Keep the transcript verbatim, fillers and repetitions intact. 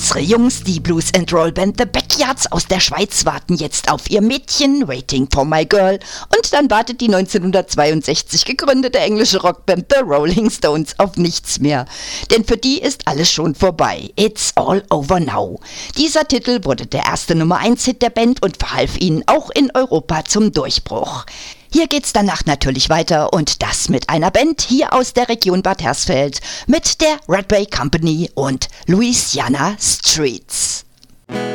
Unsere Jungs, die Blues and Roll Band The Backyards aus der Schweiz, warten jetzt auf ihr Mädchen, Waiting for My Girl. Und dann wartet die neunzehnhundertzweiundsechzig gegründete englische Rockband The Rolling Stones auf nichts mehr. Denn für die ist alles schon vorbei. It's all over now. Dieser Titel wurde der erste Nummer eins Hit der Band und verhalf ihnen auch in Europa zum Durchbruch. Hier geht's danach natürlich weiter und das mit einer Band hier aus der Region Bad Hersfeld mit der Red Bay Company und Louisiana Streets.